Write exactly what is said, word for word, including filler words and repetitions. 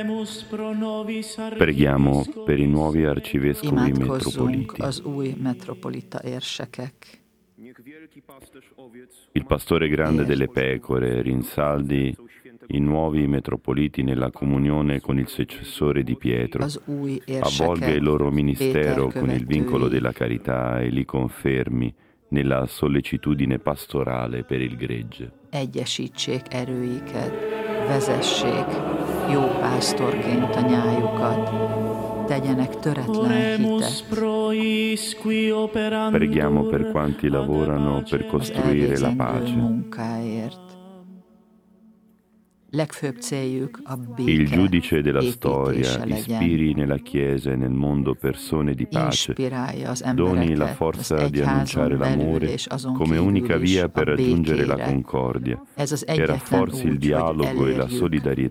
Preghiamo per i nuovi arcivescovi Imádkozzunk metropoliti. az új metropolita érsekek. Il pastore grande delle pecore rinsaldi i nuovi metropoliti nella comunione con il successore di Pietro, Az új avvolga érseket il loro ministero Péter con il vincolo követői. della carità e li confermi nella sollecitudine pastorale per il gregge. Egyesítsék erőiket, vezessék jó pásztorként a nyájukat, tegyenek töretlen hitet. Preghiamo per quanti lavorano per Az costruire la elvégzendő pace. munkáért. Legfőbb céljuk a béke Il giudice della építése storia legyen. ispiri nella Chiesa e nel mondo persone di pace, Inspirálja az doni la embereket forza az di annunciare egyházon belül l'amore és azon come kívül unica is via a per raggiungere la békére. concordia, Ez az che egyetlen rafforzi il út, hogy dialogo e la elérjük solidarietà